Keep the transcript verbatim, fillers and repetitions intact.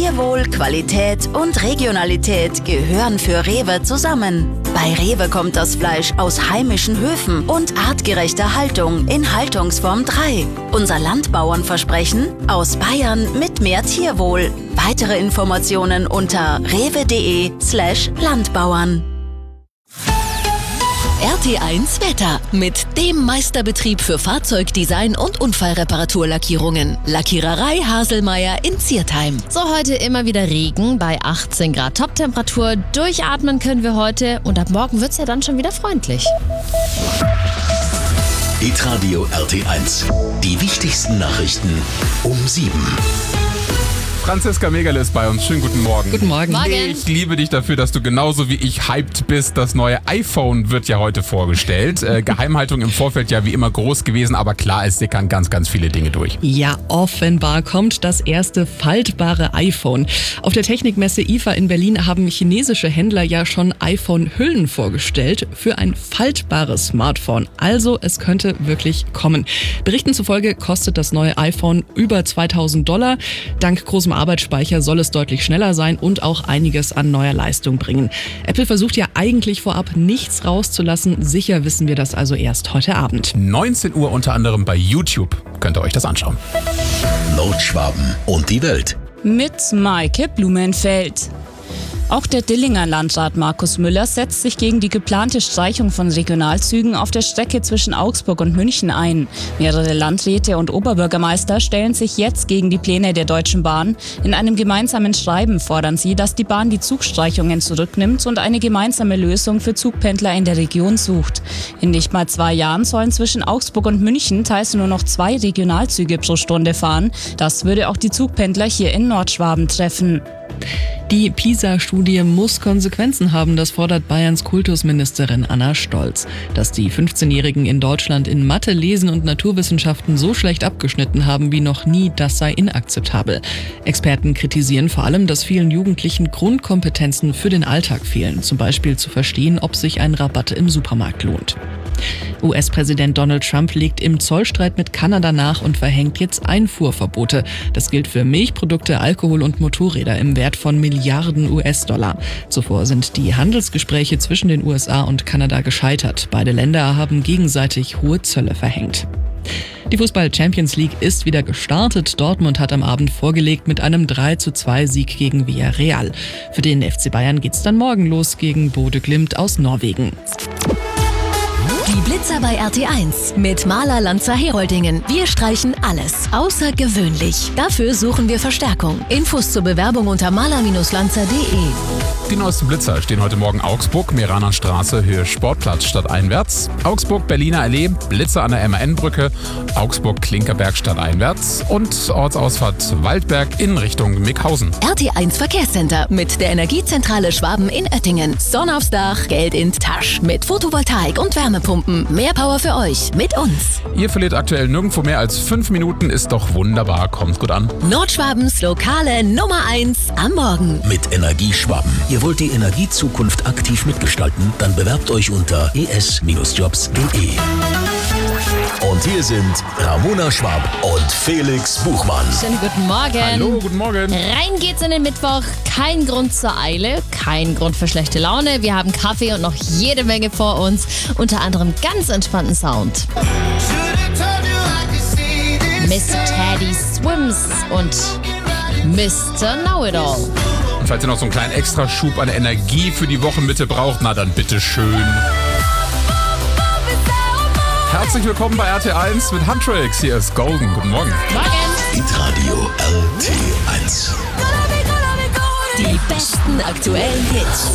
Tierwohl, Qualität und Regionalität gehören für Rewe zusammen. Bei Rewe kommt das Fleisch aus heimischen Höfen und artgerechter Haltung in Haltungsform drei. Unser Landbauernversprechen: aus Bayern mit mehr Tierwohl. Weitere Informationen unter rewe.de slash Landbauern. R T eins Wetter mit dem Meisterbetrieb für Fahrzeugdesign und Unfallreparaturlackierungen. Lackiererei Haselmeier in Ziertheim. So, heute immer wieder Regen bei achtzehn Grad Toptemperatur. Durchatmen können wir heute und ab morgen wird es ja dann schon wieder freundlich. Hitradio R T eins. Die wichtigsten Nachrichten um sieben. Franziska Megerle ist bei uns. Schönen guten Morgen. Guten Morgen. Morgen. Ich liebe dich dafür, dass du genauso wie ich hyped bist. Das neue iPhone wird ja heute vorgestellt. Äh, Geheimhaltung im Vorfeld ja wie immer groß gewesen, aber klar, es sickern ganz, ganz viele Dinge durch. Ja, offenbar kommt das erste faltbare iPhone. Auf der Technikmesse I F A in Berlin haben chinesische Händler ja schon iPhone-Hüllen vorgestellt für ein faltbares Smartphone. Also es könnte wirklich kommen. Berichten zufolge kostet das neue iPhone über zweitausend Dollar. Dank großem Arbeitsspeicher soll es deutlich schneller sein und auch einiges an neuer Leistung bringen. Apple versucht ja eigentlich vorab nichts rauszulassen. Sicher wissen wir das also erst heute Abend. neunzehn Uhr unter anderem bei YouTube. Könnt ihr euch das anschauen. Nordschwaben und die Welt. Mit Maike Blumenfeld. Auch der Dillinger Landrat Markus Müller setzt sich gegen die geplante Streichung von Regionalzügen auf der Strecke zwischen Augsburg und München ein. Mehrere Landräte und Oberbürgermeister stellen sich jetzt gegen die Pläne der Deutschen Bahn. In einem gemeinsamen Schreiben fordern sie, dass die Bahn die Zugstreichungen zurücknimmt und eine gemeinsame Lösung für Zugpendler in der Region sucht. In nicht mal zwei Jahren sollen zwischen Augsburg und München teils nur noch zwei Regionalzüge pro Stunde fahren. Das würde auch die Zugpendler hier in Nordschwaben treffen. Die PISA-Studie muss Konsequenzen haben, das fordert Bayerns Kultusministerin Anna Stolz. Dass die fünfzehnjährigen in Deutschland in Mathe, Lesen und Naturwissenschaften so schlecht abgeschnitten haben wie noch nie, das sei inakzeptabel. Experten kritisieren vor allem, dass vielen Jugendlichen Grundkompetenzen für den Alltag fehlen, zum Beispiel zu verstehen, ob sich ein Rabatt im Supermarkt lohnt. U S-Präsident Donald Trump legt im Zollstreit mit Kanada nach und verhängt jetzt Einfuhrverbote. Das gilt für Milchprodukte, Alkohol und Motorräder im Wert von Milliarden U S-Dollar. Zuvor sind die Handelsgespräche zwischen den U S A und Kanada gescheitert. Beide Länder haben gegenseitig hohe Zölle verhängt. Die Fußball-Champions League ist wieder gestartet. Dortmund hat am Abend vorgelegt mit einem drei zu zwei Sieg gegen Villarreal. Für den F C Bayern geht's dann morgen los gegen Bodø Glimt aus Norwegen. Die Blitzer bei R T eins mit Maler Lanzer Heroldingen. Wir streichen alles außergewöhnlich. Dafür suchen wir Verstärkung. Infos zur Bewerbung unter maler Lanzer punkt de. Die neuesten Blitzer stehen heute Morgen Augsburg, Meraner Straße, Höhe Sportplatz stadteinwärts. Augsburg, Berliner Allee, Blitzer an der M A N-Brücke, Augsburg, Klinkerberg stadteinwärts und Ortsausfahrt Waldberg in Richtung Mickhausen. R T eins Verkehrscenter mit der Energiezentrale Schwaben in Oettingen. Sonne aufs Dach, Geld in Tasch. Mit Photovoltaik und Wärmepumpen. Mehr Power für euch mit uns. Ihr verliert aktuell nirgendwo mehr als fünf Minuten, ist doch wunderbar. Kommt gut an. Nordschwabens lokale Nummer eins am Morgen. Mit Energieschwaben. Ihr wollt die Energiezukunft aktiv mitgestalten? Dann bewerbt euch unter e s Jobs punkt de. Und hier sind Ramona Schwab und Felix Buchmann. Schönen guten Morgen. Hallo, guten Morgen. Rein geht's in den Mittwoch. Kein Grund zur Eile, kein Grund für schlechte Laune. Wir haben Kaffee und noch jede Menge vor uns. Unter anderem ganz entspannten Sound. Mister Teddy Swims und Mister Know-It-All. Und falls ihr noch so einen kleinen Extraschub an Energie für die Wochenmitte braucht, na dann bitteschön. Herzlich willkommen bei R T eins mit Huntrix. Hier ist Golden. Guten Morgen. Morgen. Hitradio R T eins. Die besten aktuellen Hits.